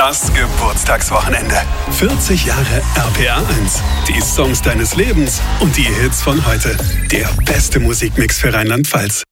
Das Geburtstagswochenende. 40 Jahre RPR 1. Die Songs deines Lebens und die Hits von heute. Der beste Musikmix für Rheinland-Pfalz.